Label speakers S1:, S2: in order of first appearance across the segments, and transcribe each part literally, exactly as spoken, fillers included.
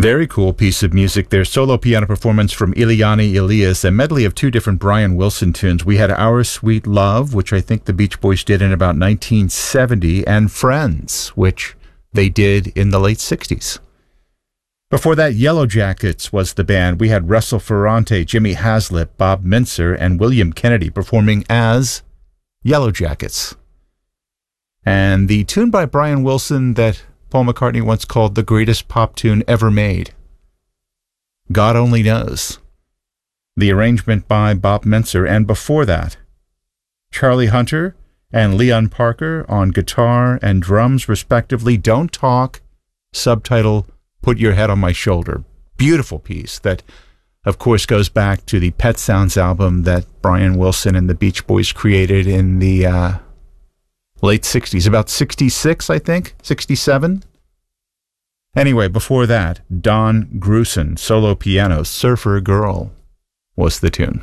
S1: Very cool piece of music there. Solo piano performance from Ileana Elias, a medley of two different Brian Wilson tunes. We had Our Sweet Love, which I think the Beach Boys did in about nineteen seventy, and Friends, which they did in the late sixties. Before that, Yellow Jackets was the band. We had Russell Ferrante, Jimmy Haslip, Bob Mintzer, and William Kennedy performing as Yellow Jackets. And the tune by Brian Wilson that Paul McCartney once called the greatest pop tune ever made, God Only Knows. The arrangement by Bob Mintzer, and before that, Charlie Hunter and Leon Parker on guitar and drums, respectively, Don't Talk, subtitle, Put Your Head on My Shoulder. Beautiful piece that, of course, goes back to the Pet Sounds album that Brian Wilson and the Beach Boys created in the uh, late sixties, about sixty-six, I think, sixty-seven. Anyway, before that, Don Grusin, solo piano, Surfer Girl was the tune.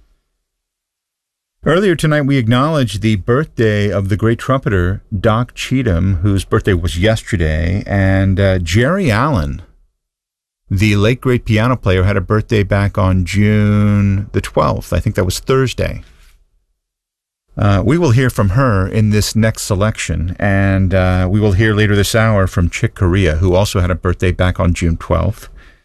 S1: Earlier tonight, we acknowledged the birthday of the great trumpeter Doc Cheatham, whose birthday was yesterday, and uh, Jerry Allen, the late great piano player, had a birthday back on June the twelfth. I think that was Thursday. Uh, we will hear from her in this next selection, and uh, we will hear later this hour from Chick Corea, who also had a birthday back on June twelfth.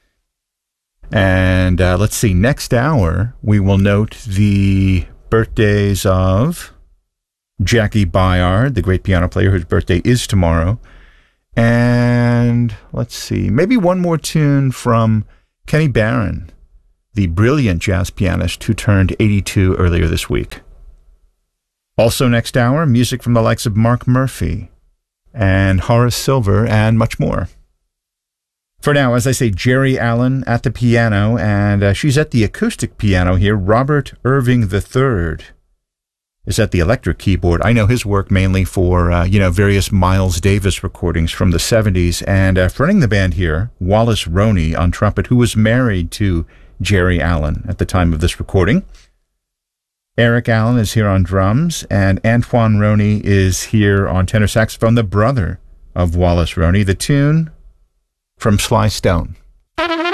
S1: And uh, let's see, next hour, we will note the birthdays of Jackie Byard, the great piano player whose birthday is tomorrow. And let's see, maybe one more tune from Kenny Barron, the brilliant jazz pianist who turned eighty-two earlier this week. Also next hour, music from the likes of Mark Murphy and Horace Silver and much more. For now, as I say, Jerry Allen at the piano, and uh, she's at the acoustic piano here. Robert Irving the third is at the electric keyboard. I know his work mainly for, uh, you know, various Miles Davis recordings from the seventies. And uh, fronting the band here, Wallace Roney on trumpet, who was married to Jerry Allen at the time of this recording. Eric Allen is here on drums, and Antoine Roney is here on tenor saxophone, the brother of Wallace Roney. The tune from Sly Stone.